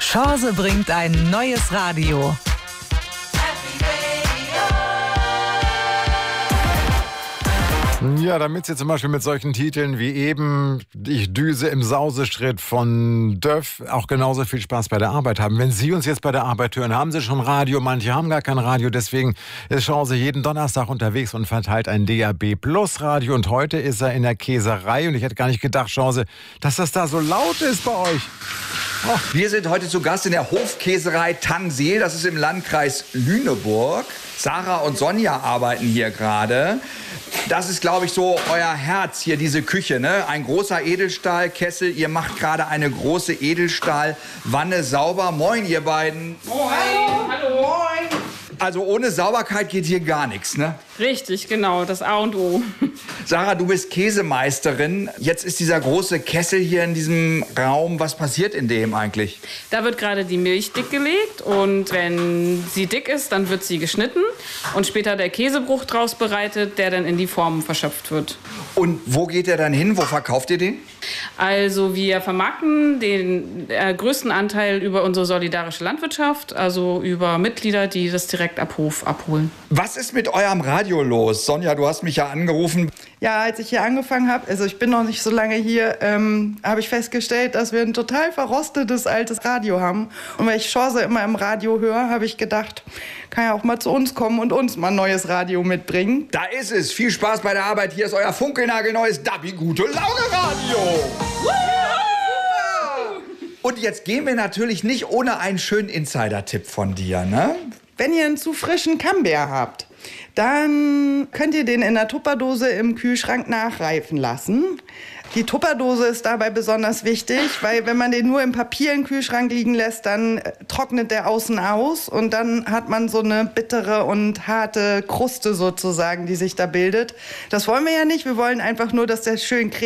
Chance bringt ein neues Radio. Ja, damit Sie zum Beispiel mit solchen Titeln wie eben Ich düse im Sauseschritt von Döff auch genauso viel Spaß bei der Arbeit haben. Wenn Sie uns jetzt bei der Arbeit hören, haben Sie schon Radio, manche haben gar kein Radio. Deswegen ist Chance jeden Donnerstag unterwegs und verteilt ein DAB Plus Radio. Und heute ist er in der Käserei und ich hätte gar nicht gedacht, Chance, dass das da so laut ist bei euch. Oh, wir sind heute zu Gast in der Hofkäserei Tanseel. Das ist im Landkreis Lüneburg. Sarah und Sonja arbeiten hier gerade. Das ist, glaube ich, so euer Herz hier, diese Küche, ne? Ein großer Edelstahlkessel. Ihr macht gerade eine große Edelstahlwanne sauber. Moin, ihr beiden. Moin. Hallo. Moin. Also ohne Sauberkeit geht hier gar nichts, ne? Richtig, genau, das A und O. Sarah, du bist Käsemeisterin. Jetzt ist dieser große Kessel hier in diesem Raum. Was passiert in dem eigentlich? Da wird gerade die Milch dick gelegt und wenn sie dick ist, dann wird sie geschnitten und später der Käsebruch draus bereitet, der dann in die Formen verschöpft wird. Und wo geht der dann hin? Wo verkauft ihr den? Also wir vermarkten den größten Anteil über unsere solidarische Landwirtschaft, also über Mitglieder, die das direkt ab Hof abholen. Was ist mit eurem Radio los? Sonja, du hast mich ja angerufen. Ja, als ich hier angefangen habe, also ich bin noch nicht so lange hier, habe ich festgestellt, dass wir ein total verrostetes altes Radio haben. Und weil ich Chance immer im Radio höre, habe ich gedacht, kann ja auch mal zu uns kommen und uns mal ein neues Radio mitbringen. Da ist es. Viel Spaß bei der Arbeit. Hier ist euer funkelnagelneues Dabi Gute Laune Radio. Und jetzt gehen wir natürlich nicht ohne einen schönen Insider-Tipp von dir, ne? Wenn ihr einen zu frischen Camembert habt, dann könnt ihr den in der Tupperdose im Kühlschrank nachreifen lassen. Die Tupperdose ist dabei besonders wichtig, weil wenn man den nur im Papier im Kühlschrank liegen lässt, dann trocknet der außen aus und dann hat man so eine bittere und harte Kruste sozusagen, die sich da bildet. Das wollen wir ja nicht. Wir wollen einfach nur, dass der schön cremig